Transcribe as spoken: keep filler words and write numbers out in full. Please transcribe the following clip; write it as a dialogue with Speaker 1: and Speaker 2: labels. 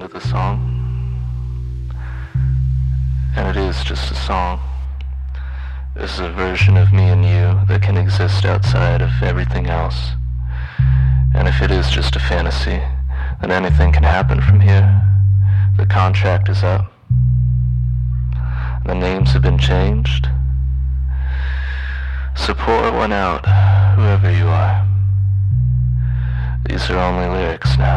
Speaker 1: to the song, and it is just a song. It's a version of me and you that can exist outside of everything else. And if it is just a fantasy, then anything can happen from here. The contract is up. The names have been changed. So pour one out, whoever you are. These are only lyrics now.